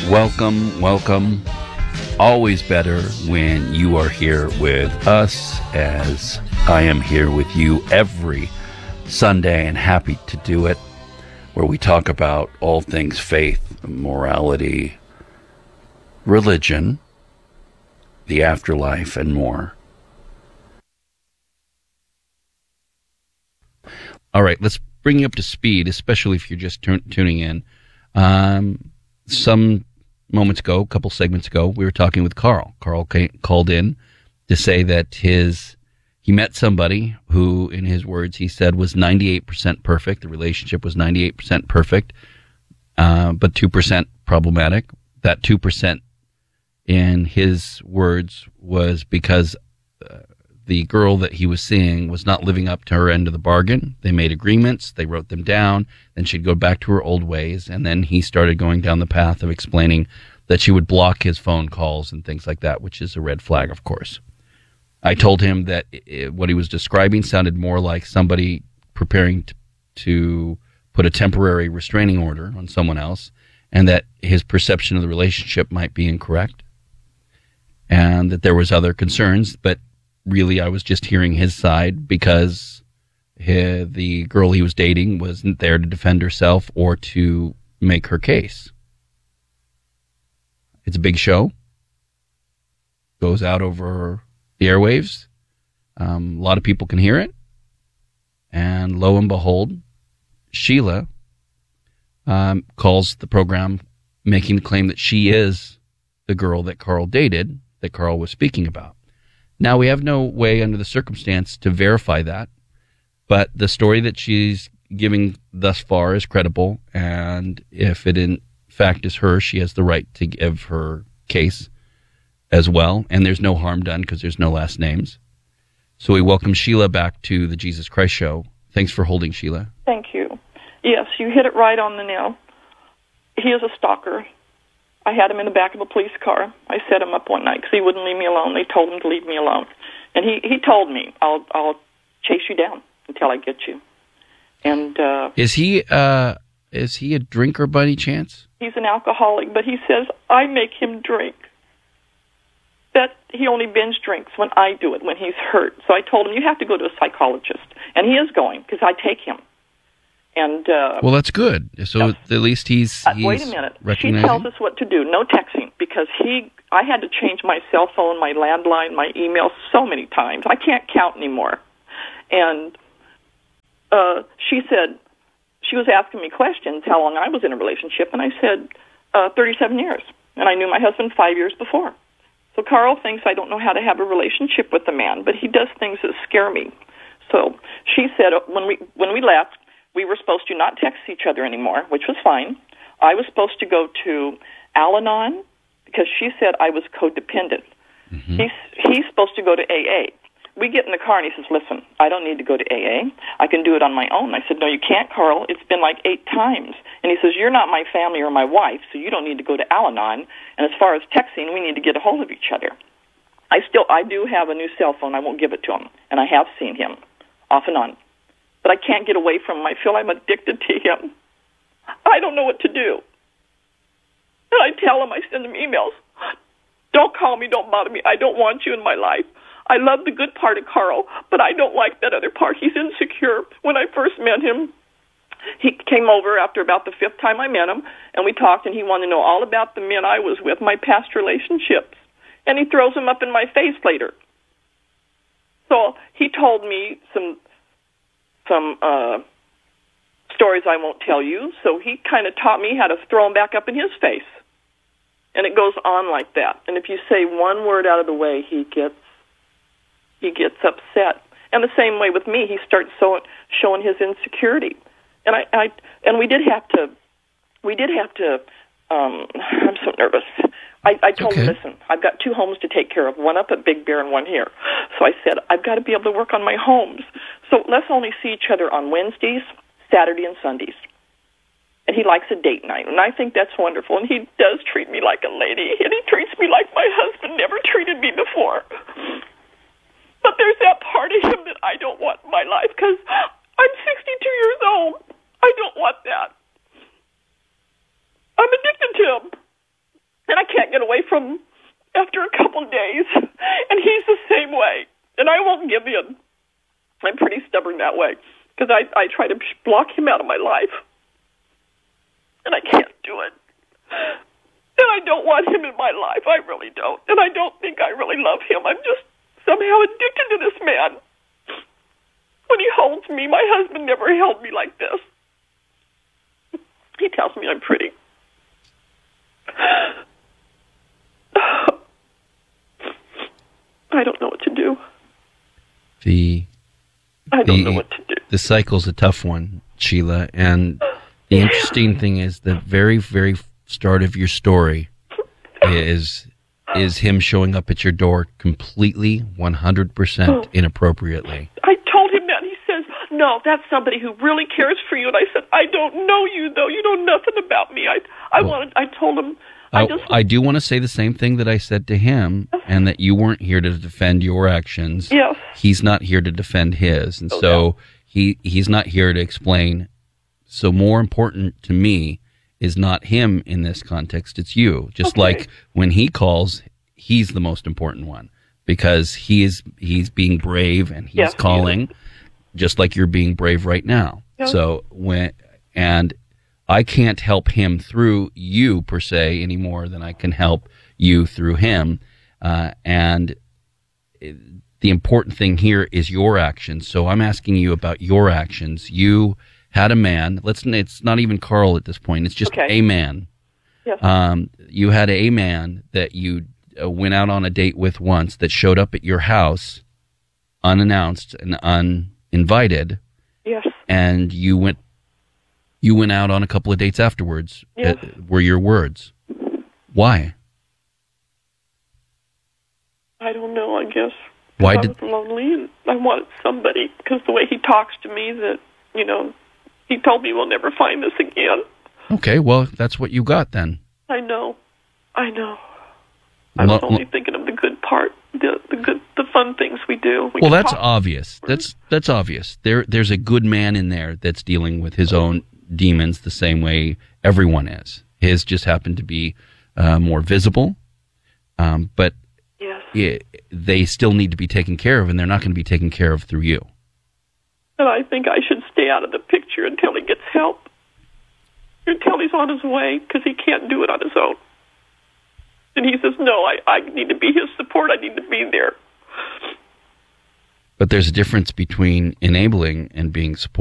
Welcome, welcome. Always better when you are here with us, as I am here with you every Sunday, and happy to do it, where we talk about all things faith, morality, religion, the afterlife, and more. All right, let's bring you up to speed, especially if you're just tuning in. Some moments ago, a couple segments ago, we were talking with Carl. Carl called in to say that he met somebody who, in his words, he said was 98% perfect. The relationship was 98% perfect, but 2% problematic. That 2%, in his words, was because the girl that he was seeing was not living up to her end of the bargain. They made agreements, they wrote them down, then she'd go back to her old ways, and then he started going down the path of explaining that she would block his phone calls and things like that, which is a red flag, of course. I told him that what he was describing sounded more like somebody preparing to put a temporary restraining order on someone else, and that his perception of the relationship might be incorrect, and that there was other concerns, but really, I was just hearing his side because the girl he was dating wasn't there to defend herself or to make her case. It's a big show. Goes out over the airwaves. A lot of people can hear it. And lo and behold, Sheila calls the program making the claim that she is the girl that Carl dated, that Carl was speaking about. Now, we have no way under the circumstance to verify that, but the story that she's giving thus far is credible, and if it in fact is her, she has the right to give her case as well, and there's no harm done because there's no last names. So we welcome Sheila back to the Jesus Christ Show. Thanks for holding, Sheila. Thank you. Yes, you hit it right on the nail. He is a stalker. I had him in the back of a police car. I set him up one night because he wouldn't leave me alone. They told him to leave me alone. And he told me, I'll chase you down until I get you. And Is he a drinker by any chance? He's an alcoholic, but he says, I make him drink. That he only binge drinks when I do it, when he's hurt. So I told him, you have to go to a psychologist. And he is going because I take him. And well, that's good. So at least he's wait a minute. She tells us what to do. No texting, because I had to change my cell phone, my landline, my email so many times. I can't count anymore. And she said, she was asking me questions, how long I was in a relationship, and I said 37 years. And I knew my husband 5 years before. So Carl thinks I don't know how to have a relationship with a man, but he does things that scare me. So she said when we left, we were supposed to not text each other anymore, which was fine. I was supposed to go to Al-Anon because she said I was codependent. Mm-hmm. He's supposed to go to AA. We get in the car and he says, listen, I don't need to go to AA. I can do it on my own. I said, no, you can't, Carl. It's been like 8 times. And he says, you're not my family or my wife, so you don't need to go to Al-Anon. And as far as texting, we need to get a hold of each other. I do have a new cell phone. I won't give it to him. And I have seen him off and on. But I can't get away from him. I feel I'm addicted to him. I don't know what to do. And I tell him, I send him emails. Don't call me, don't bother me. I don't want you in my life. I love the good part of Carl, but I don't like that other part. He's insecure. When I first met him, he came over after about the 5th time I met him, and we talked, and he wanted to know all about the men I was with, my past relationships. And he throws them up in my face later. So he told me some stories I won't tell you, so he kind of taught me how to throw them back up in his face. And it goes on like that. And if you say one word out of the way, he gets upset. And the same way with me, he starts showing his insecurity. And we did have to. I'm so nervous. I told him, listen, I've got 2 homes to take care of, one up at Big Bear and one here. So I said, I've got to be able to work on my homes. So let's only see each other on Wednesdays, Saturday, and Sundays. And he likes a date night, and I think that's wonderful. And he does treat me like a lady, and he treats me like my husband never treated me before. But there's that part of him that I don't want in my life, because I'm 62 years old. I don't want that. I'm addicted to him. from after a couple of days, and he's the same way. And I won't give in. I'm pretty stubborn that way because I try to block him out of my life, and I can't do it. And I don't want him in my life. I really don't. And I don't think I really love him. I'm just somehow addicted to this man. When he holds me, my husband never held me like this. He tells me I'm pretty. I don't know what to do. I don't know what to do. The cycle's a tough one, Sheila. And the interesting thing is the very, very start of your story is him showing up at your door completely, 100% inappropriately. I told him that. He says, no, that's somebody who really cares for you. And I said, I don't know you, though. You know nothing about me. I told him. I do want to say the same thing that I said to him, and that you weren't here to defend your actions. Yes. He's not here to defend his. And he's not here to explain. So more important to me is not him in this context, it's you. Just like when he calls, he's the most important one because he's being brave and he's calling just like you're being brave right now. Yes. So and I can't help him through you per se any more than I can help you through him. And the important thing here is your actions. So I'm asking you about your actions. You had a man. It's not even Carl at this point. It's just a man. Yes. You had a man that you went out on a date with once that showed up at your house unannounced and uninvited. Yes. And you went out on a couple of dates afterwards. Yes. Were your words. Why? I don't know, I guess. Why I was lonely and I wanted somebody because the way he talks to me that, he told me we'll never find this again. Okay, well, that's what you got then. I know. I was only thinking of the good part, the fun things we do. Well, that's obvious. That's obvious. There's a good man in there that's dealing with his own demons the same way everyone is. His just happened to be more visible, but they still need to be taken care of, and they're not going to be taken care of through you. And I think I should stay out of the picture until he gets help, until he's on his way, because he can't do it on his own. And he says, no, I need to be his support. I need to be there. But there's a difference between enabling and being supported.